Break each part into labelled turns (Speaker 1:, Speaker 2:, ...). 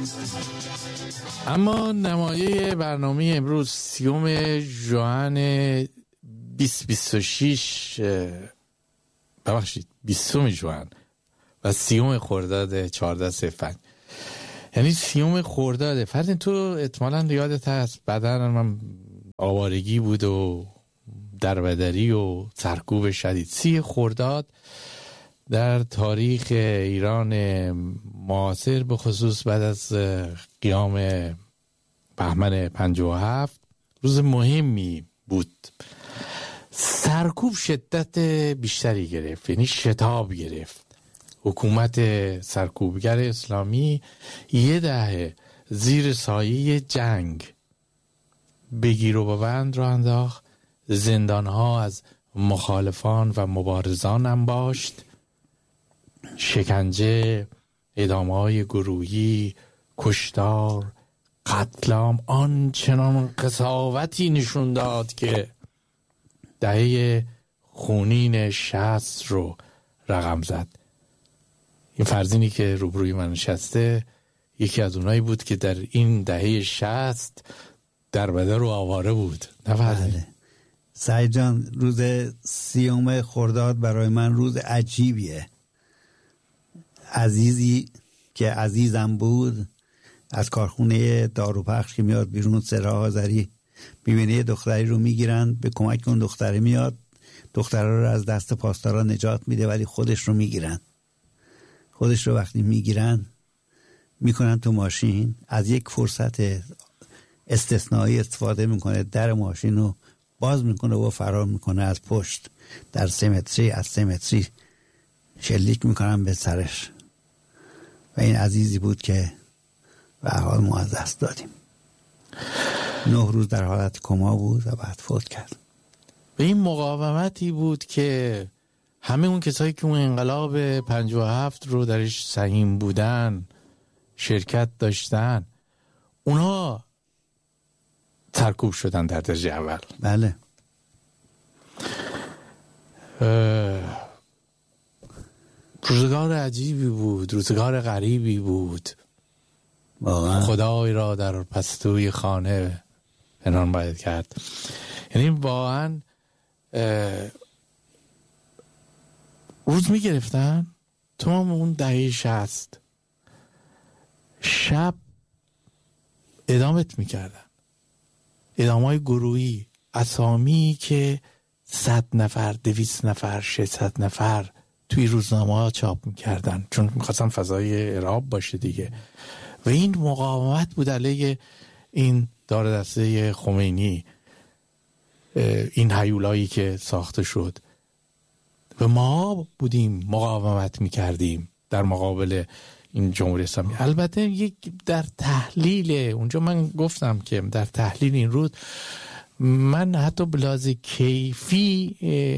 Speaker 1: اما نمایه برنامه امروز 30 ژوئن 2026 ببخشید 20 ژوئن و 30 خرداد 1405 یعنی 30 خرداد. فرض تو احتمالاً یادت هست بدن من آوارگی بود و دربدری و سرکوب شدید. 30 خرداد در تاریخ ایران معاصر به خصوص بعد از قیام بهمن 57 روز مهمی بود. سرکوب شدت بیشتری گرفت، یعنی شتاب گرفت. حکومت سرکوبگر اسلامی 10 دهه زیر سایه جنگ بگیر و ببند را انداخت، زندانها از مخالفان و مبارزان انباشت، شکنجه، اعدام‌های گروهی، کشتار، قتل عام آنچنان قساوتی نشون داد که دهه خونین 60 رو رقم زد. این فرزینی که روبروی من نشسته یکی از اونایی بود که در این دهه 60 دربدر و آواره بود. نه
Speaker 2: بله. سعید جان، روز 30 خرداد برای من روز عجیبیه. عزیزی که عزیزم بود از کارخونه داروپخش که میاد بیرون سراغ آذری میبینه یه دختری رو میگیرن، به کمک اون دختره میاد، دختره رو از دست پاسدارا نجات میده ولی خودش رو میگیرن. خودش رو وقتی میگیرن میکنن تو ماشین، از یک فرصت استثنایی استفاده میکنه، در ماشین رو باز میکنه و فرار میکنه از پشت، در 3 متری از 3 متری شلیک میکنن به سرش. و این عزیزی بود که به حال ما از دست دادیم. 9 روز در حالت کما بود و بعد فوت کرد.
Speaker 1: به این مقاومتی بود که همه اون کسایی که اون انقلاب 57 رو درش سهیم بودن، شرکت داشتن، اونها سرکوب شدن در درجه اول.
Speaker 2: بله.
Speaker 1: روزگار عجیبی بود، روزگار غریبی بود. خدای را در پستوی خانه پنهان باید کرد. یعنی واقعا روز می گرفتن تمام اون دهه 60 شب اعدامت می کردن، اعدام‌های گروهی، اسامی که 100 نفر 200 نفر 600 نفر توی روزنامه ها چاپ میکردن چون میخواستن فضای ارهاب باشه دیگه. و این مقاومت بود علیه این دار دسته خمینی، این هیولایی که ساخته شد و ما بودیم مقاومت میکردیم در مقابل این جمهوری اسلامی. البته یک در تحلیل اونجا من گفتم که در تحلیل این روز من حتی بلاز کیفی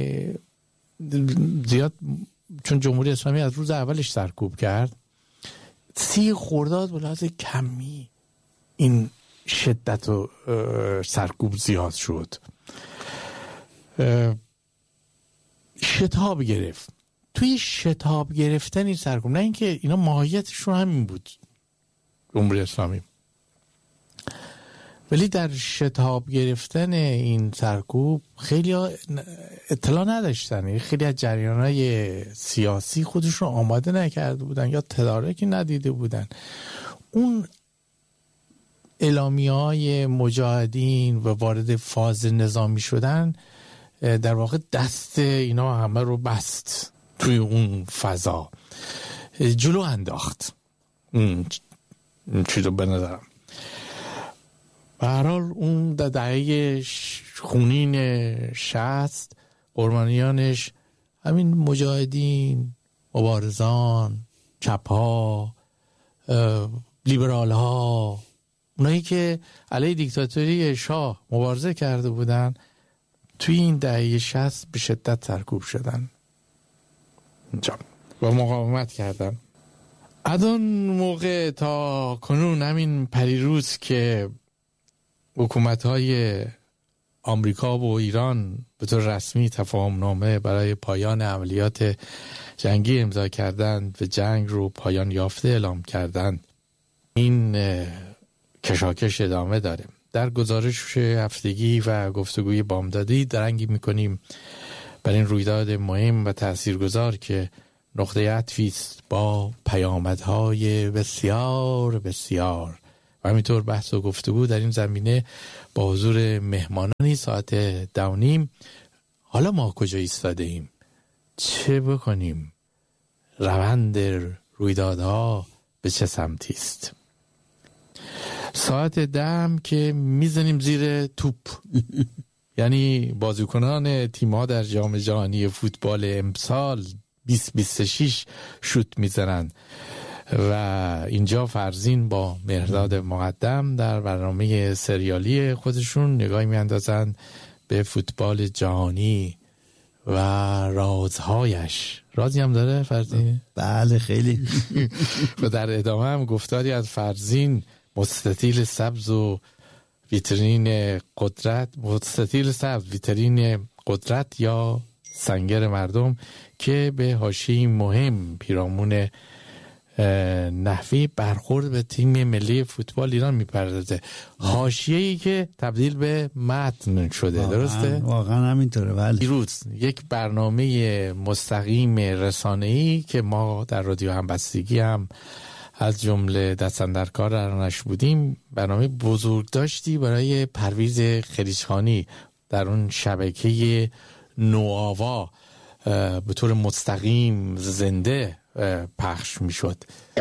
Speaker 1: زیاد، چون جمهوری اسلامی از روز اولش سرکوب کرد، 30 خرداد بلاز کمی این شدت و سرکوب زیاد شد، شتاب گرفت. توی شتاب گرفتن این سرکوب، نه اینکه اینا ماهیتشون همین بود جمهوری اسلامی، ولی در شتاب گرفتن این سرکوب خیلی اطلاع نداشتن، خیلی از جریان‌های سیاسی خودشون آماده نکرده بودن یا تدارکی ندیده بودن. اون اعلامیه‌های مجاهدین و وارد فاز نظامی شدن در واقع دست اینا همه رو بست، توی اون فضا جلو انداخت این چیزو به نظرم. به هر حال اون دهه خونین 60 قربانیانش همین مجاهدین، مبارزان، چپ‌ها، لیبرال‌ها، اونایی که علیه دیکتاتوری شاه مبارزه کرده بودن توی این دهه 60 به شدت سرکوب شدن و مقاومت کردن. از اون موقع تا کنون همین پریروز که حکومت‌های آمریکا و ایران به طور رسمی تفاهم‌نامه برای پایان عملیات جنگی امضا کردند و جنگ رو پایان یافته اعلام کردند، این کشاکش ادامه داره. در گزارش هفتگی و گفتگوی بامدادی درنگی میکنیم بر این رویداد مهم و تاثیرگذار که نقطه عطفی است با پیامدهای بسیار بسیار و همینطور بحث و گفتگو در این زمینه با حضور مهمانانی ساعت 2:30. حالا ما کجا ایستاده ایم؟ چه بکنیم؟ روند رویدادها به چه سمتی است؟ ساعت 10 که میزنیم زیر توپ یعنی بازیکنان تیم‌ها در جام جهانی فوتبال امسال 2026 شوت میزنن و اینجا فرزین با مهرداد مقدم در برنامه سریالی خودشون نگاهی میاندازن به فوتبال جهانی و رازهایش. رازی هم داره فرزین؟
Speaker 2: بله خیلی.
Speaker 1: و در ادامه هم گفتاری از فرزین، مستطیل سبز و ویترین قدرت، مستطیل سبز ویترین قدرت یا سنگر مردم، که به حاشیه مهم پیرامون نحوی برخورد به تیم ملی فوتبال ایران میپردازه. حاشیه‌ای که تبدیل به متن شده. درسته؟
Speaker 2: واقعا همینطوره. بله.
Speaker 1: دیروز یک برنامه مستقیم رسانه‌ای که ما در رادیو همبستگی هم از جمله دست‌اندرکار رانش بودیم، برنامه بزرگ داشتی برای پرویز خلیجخانی در اون شبکه نوآوا به طور مستقیم زنده پخش میشد.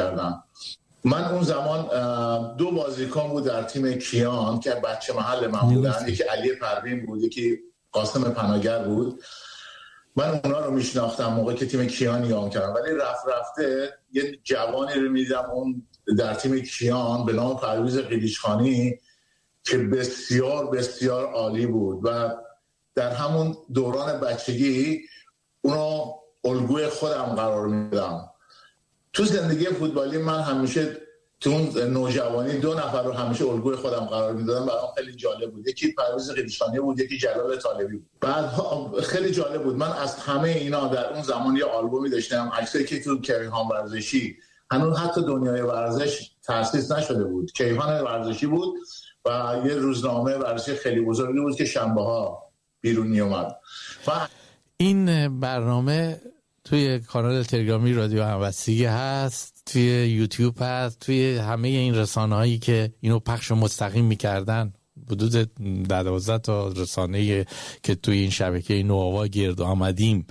Speaker 3: من اون زمان 2 بازیکن بود در تیم کیان که بچه محل من بودن، یکی علی پروین بود، یکی قاسم پناگر بود. من اونا رو میشناختم موقع که تیم کیان نگاه کردم، ولی رفته یه جوانی رو میدیدم اون در تیم کیان به نام پرویز خلیجخانی که بسیار بسیار عالی بود و در همون دوران بچگی اونو الگوی خودم قرار میدم. تو زندگی فوتبالی من همیشه تو اون نوجوانی 2 نفر رو همیشه الگوی خودم قرار میدادم. برام خیلی جالب بود. یکی پرویز خلیجخانی بود، یکی جلال طالبی بود. بعدها خیلی جالب بود، من از همه اینا در اون زمان یه آلبومی داشتم، عکسایی که تو کیهان ورزشی، هنوز حتی دنیای ورزش تأسیس نشده بود، کیهان ورزشی بود و یه روزنامه ورزشی خیلی بزرگی بود که شنبه‌ها بیرون می اومد. و
Speaker 1: این برنامه توی کانال تلگرامی رادیو همبستگی هست، توی یوتیوب هست، توی همه این رسانه‌هایی که اینو پخش مستقیم می‌کردن. حدود 12 تا رسانه‌ای که توی این شبکه نوآوا گرد آمدیم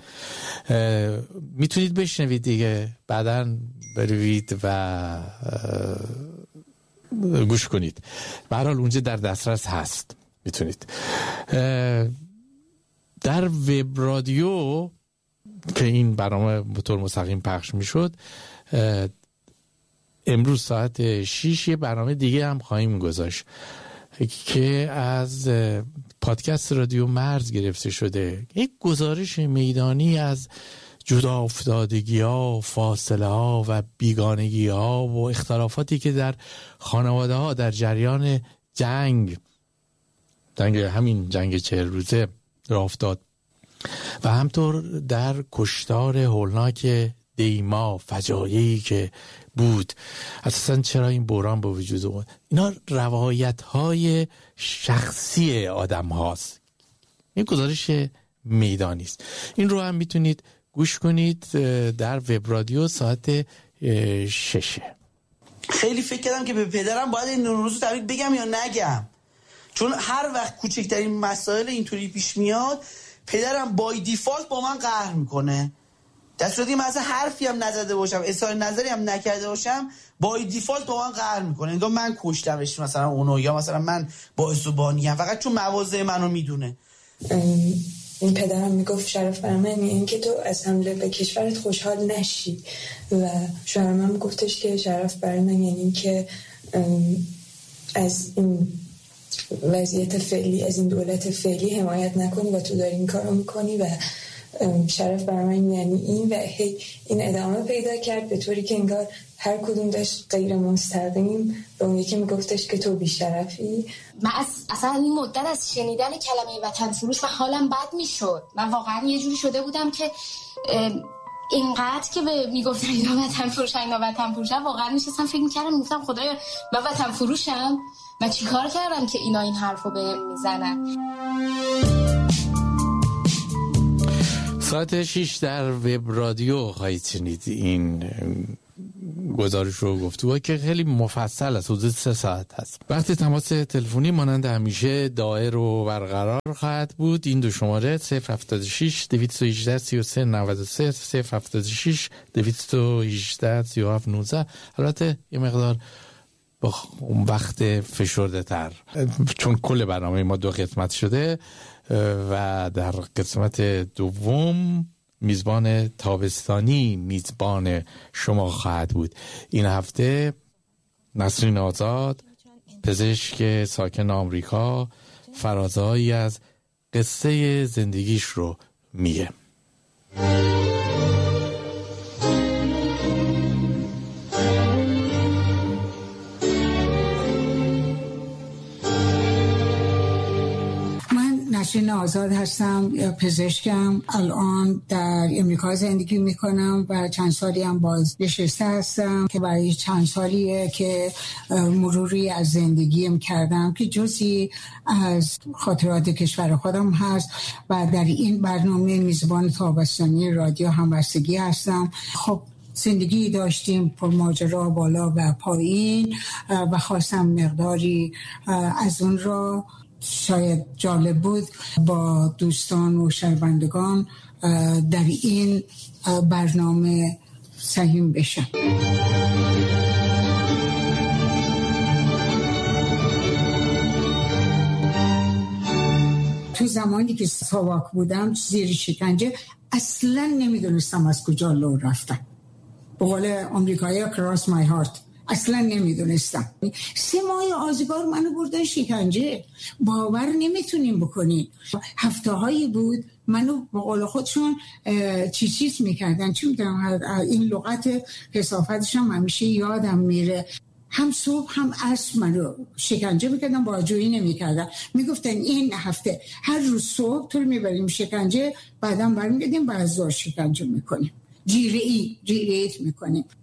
Speaker 1: میتونید بشنوید دیگه، بعداً بروید و گوش کنید. به هر حال اونجا در دسترس هست، میتونید. در وب رادیو که این برنامه به طور مستقیم پخش میشد، امروز ساعت 6 یه برنامه دیگه هم خواهیم گذاشت که از پادکست رادیو مرز گرفته شده. یک گزارش میدانی از جدا افتادگی ها، فاصله ها و بیگانگی ها و اختلافاتی که در خانواده ها در جریان جنگ همین جنگ 40 روزه راه افتاد و همطور در کشتار هولناک دیما، فجایعی که بود. اساساً چرا این بحران به وجود اومد؟ اینا روایت های شخصی آدم هاست. این گزارش میدانی است. این رو هم میتونید گوش کنید در وب رادیو ساعت 6.
Speaker 4: خیلی فکر کردم که به پدرم باید این نوروز رو تبریک بگم یا نگم، چون هر وقت کوچکترین مسائل اینطوری پیش میاد پدرم بای دیفالت با من قهر میکنه. در صورتی من اصلا حرفی هم نزده باشم، اظهار نظری هم نکرده باشم، بای دیفالت با من قهر میکنه، انگار من کشتمش مثلا اونو، یا مثلا من باعث و بانیم، فقط چون مواضع منو میدونه.
Speaker 5: این پدرم میگفت شرف برای من این که تو از حمله به کشورت خوشحال نشی و شوهرم هم گفتش که شرف برای من یعنی این که از این وضعیت فعلی، از این دولت فعلی حمایت نکنی و تو داری این کارو میکنی و شرف برای من یعنی این. و هی این ادامه پیدا کرد به طوری که انگار هر کدوم داشت غیر مستقیم به اون یکی میگفتش که تو بیشرفی.
Speaker 6: من اصلا این مدت از شنیدن کلمه وطن فروش و حالم بد میشد. من واقعا یه جوری شده بودم که اینقدر که به میگفتن اینا وطن فروشن واقعا میشستم فکر میکردم، میگفتم خدایا من وطن فروشم، من چی کار کردم که اینا این حرفو بهم میزنن.
Speaker 1: ساعت 6 در وب رادیو خواهید شنید این گزارش رو گفتگو که خیلی مفصل است، حدود 3 ساعت هست. وقت تماس تلفنی مانند همیشه دائر و برقرار خواهد بود. این 2 شماره 076 218 33 93 076 218 37 19. البته یه مقدار با وقت فشرده تر، چون کل برنامه ما 2 قسمت شده و در قسمت دوم میزبان تابستانی میزبان شما خواهد بود. این هفته نسرین آزاد، پزشک ساکن آمریکا، فرازهایی از قصه زندگیش رو میگه.
Speaker 7: نسرین آزاد هستم، پزشکم. الان در امریکا زندگی میکنم و چند سالی هم بازنشسته هستم که برای چند سالیه که مروری از زندگیم کردم که جزئی از خاطرات کشور خودم هست و در این برنامه میزبان تابستانی رادیو همبستگی هستم. خب زندگی داشتیم پر ماجرا بالا و پایین و خواستم مقداری از اون را شاید جالب بود با دوستان و شنوندگان در این برنامه سهیم بشم. تو زمانی که ساواک بودم زیر شکنجه اصلا نمیدونستم از کجا لو رفتم. به قول آمریکایی کراس مای هارت، اصلا نمیدونستم. 3 ماه آزگار منو بردن شکنجه، باور نمیتونیم بکنین. هفته‌هایی بود منو به قول خودشون چیز میکردن، چی میدونم این لغت کثافتش هم همیشه یادم میره. هم صبح هم عصر منو شکنجه میکردن، باجویی نمیکردن. میگفتن این هفته هر روز صبح تو رو میبریم شکنجه، بعدم برمیگردیم بعد از ظهر شکنجه میکنیم، جیره ایت میکنیم.